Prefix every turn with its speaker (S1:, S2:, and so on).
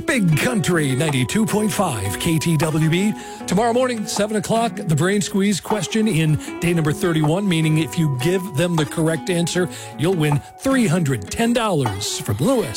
S1: Big Country 92.5 KTWB. Tomorrow morning, 7 o'clock, the Brain Squeeze question in day number 31, meaning if you give them the correct answer, you'll win $310 from Lewis.